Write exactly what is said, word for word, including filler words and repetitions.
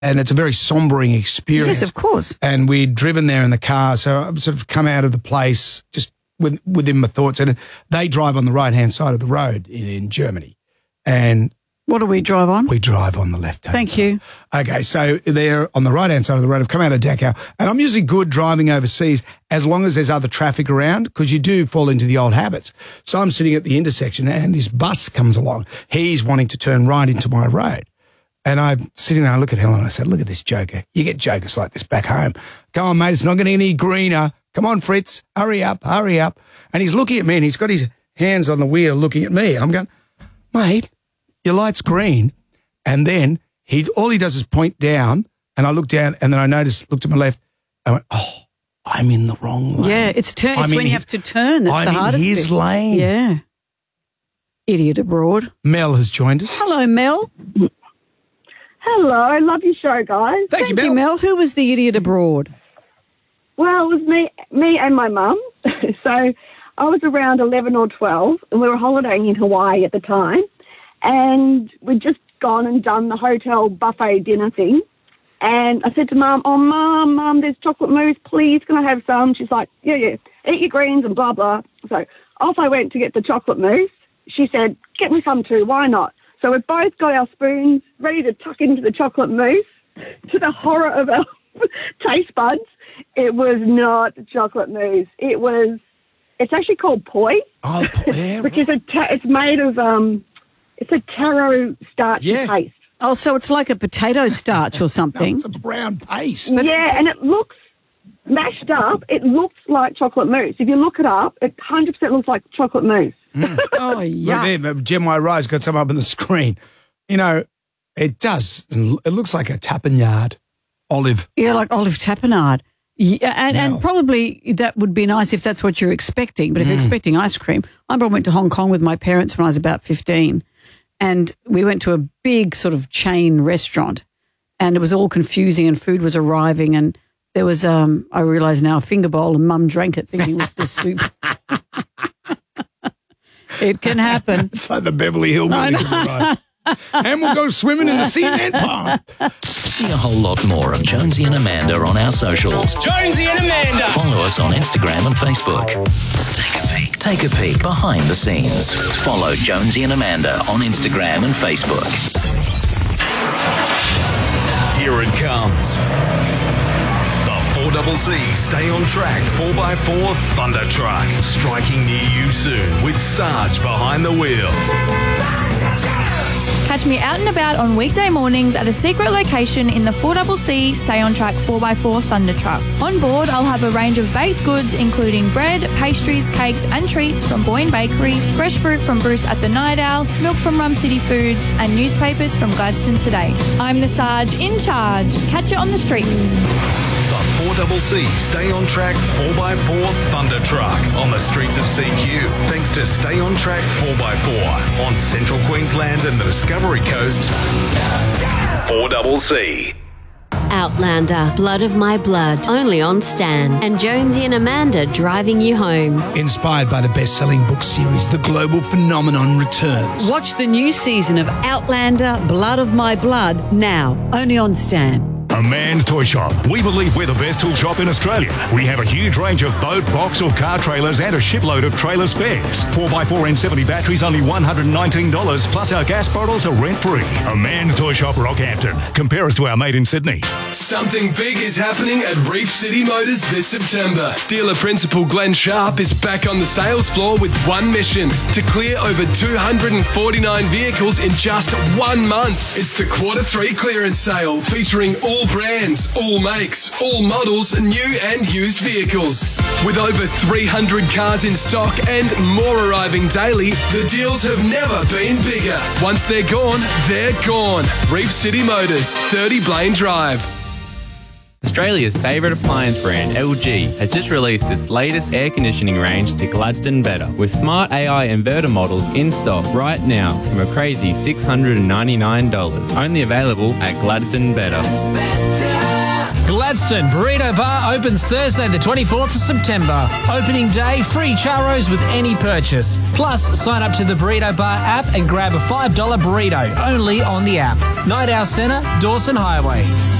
and it's a very sombering experience. Yes, of course. And we'd driven there in the car, so I've sort of come out of the place just with, within my thoughts. And they drive on the right-hand side of the road in, in Germany. And what do we drive on? we drive on the left-hand Thank side. you. Okay, so they're on the right-hand side of the road. I've come out of Dachau, and I'm usually good driving overseas as long as there's other traffic around, because you do fall into the old habits. So I'm sitting at the intersection, and this bus comes along. He's wanting to turn right into my road. And I'm sitting there, I look at Helen, and I said, look at this joker. You get jokers like this back home. Go on, mate, it's not getting any greener. Come on, Fritz, hurry up, hurry up. And he's looking at me, and he's got his hands on the wheel looking at me. And I'm going, mate, your light's green. And then he all he does is point down, and I look down, and then I noticed, looked at my left, I went, oh, I'm in the wrong lane. Yeah, it's, turn, it's I'm when in you his- have to turn. That's I'm the in hardest his bit. lane. Yeah. Idiot abroad. Mel has joined us. Hello, Mel. Hello, love your show, guys. Thank, you, Thank Mel. you, Mel. Who was the idiot abroad? Well, it was me, me and my mum. So I was around eleven or twelve, and we were holidaying in Hawaii at the time, and we'd just gone and done the hotel buffet dinner thing. And I said to Mum, oh, Mum, Mum, there's chocolate mousse, please, can I have some? She's like, yeah, yeah, eat your greens and blah, blah. So off I went to get the chocolate mousse. She said, get me some too, why not? So we both got our spoons ready to tuck into the chocolate mousse. To the horror of our taste buds, it was not chocolate mousse. It was, it's actually called poi, Oh, yeah, which is a, ta- it's made of, um, it's a taro starchy Yeah. paste. Oh, so it's like a potato starch or something. it's a brown paste. Yeah, and it looks mashed up. It looks like chocolate mousse. If you look it up, it one hundred percent looks like chocolate mousse. Oh, Look yeah. there, Gemini Rye's got some up on the screen. You know, it does. It looks like a tapenade olive. Yeah, like olive tapenade. Yeah, and, Mel. and probably that would be nice if that's what you're expecting. But if you're expecting ice cream, I remember I went to Hong Kong with my parents when I was about fifteen, and we went to a big sort of chain restaurant, and it was all confusing, and food was arriving, and there was, um, I realise now, a finger bowl, and Mum drank it thinking it was the soup. It can happen. It's like the Beverly Hillbillies. Right. And we'll go swimming in the cement pond. See a whole lot more of Jonesy and Amanda on our socials. Jonesy and Amanda. Follow us on Instagram and Facebook. Take a peek. Take a peek behind the scenes. Follow Jonesy and Amanda on Instagram and Facebook. Here it comes. The four C C Stay on Track four by four Thunder Truck. Striking near you soon with Sarge behind the wheel. Catch me out and about on weekday mornings at a secret location in the four C C Stay on Track four by four Thunder Truck. On board, I'll have a range of baked goods including bread, pastries, cakes and treats from Boyne Bakery, fresh fruit from Bruce at the Night Owl, milk from Rum City Foods and newspapers from Gladstone Today. I'm the Sarge in charge. Catch it on the streets. The four C C Stay on Track four by four Thunder Truck on the streets of C Q. Thanks to Stay on Track four by four on Central Queensland and the Discovery Coast. four C C. Outlander, Blood of My Blood, only on Stan. And Jonesy and Amanda driving you home. Inspired by the best-selling book series, The Global Phenomenon returns. Watch the new season of Outlander, Blood of My Blood now, only on Stan. A Man's Toy Shop. We believe we're the best tool shop in Australia. We have a huge range of boat, box or car trailers and a shipload of trailer spares. four by four N seventy batteries only one hundred nineteen dollars, plus our gas bottles are rent-free. A Man's Toy Shop, Rockhampton. Compare us to our mate in Sydney. Something big is happening at Reef City Motors this September. Dealer principal Glenn Sharp is back on the sales floor with one mission: to clear over two hundred forty-nine vehicles in just one month. It's the quarter three clearance sale featuring all brands, all makes, all models, new and used vehicles. With over three hundred cars in stock and more arriving daily, the deals have never been bigger. Once they're gone, they're gone. Reef City Motors, thirty Blaine Drive. Australia's favourite appliance brand, L G, has just released its latest air conditioning range to Gladstone Better, with smart A I inverter models in stock right now from a crazy six hundred ninety-nine dollars. Only available at Gladstone Better. Gladstone Burrito Bar opens Thursday the twenty-fourth of September. Opening day, free churros with any purchase. Plus, sign up to the Burrito Bar app and grab a five dollar burrito only on the app. Night Owl Centre, Dawson Highway.